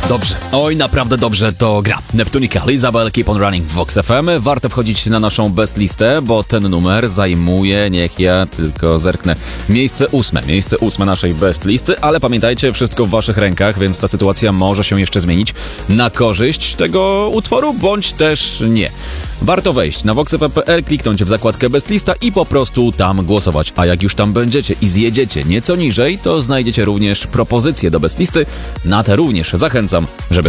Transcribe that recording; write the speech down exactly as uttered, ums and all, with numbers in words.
Dobrze, oj naprawdę dobrze to gra. Neptunica, Isabel, Keep on Running w Vox F M. Warto wchodzić na naszą best listę, bo ten numer zajmuje, niech ja tylko zerknę, miejsce ósme. Miejsce ósme naszej best listy, ale pamiętajcie, wszystko w waszych rękach, więc ta sytuacja może się jeszcze zmienić na korzyść tego utworu, bądź też nie. Warto wejść na vox f m kropka p l, kliknąć w zakładkę best lista i po prostu tam głosować. A jak już tam będziecie i zjedziecie nieco niżej, to znajdziecie również propozycje do best listy. Na te również zachęcam, żeby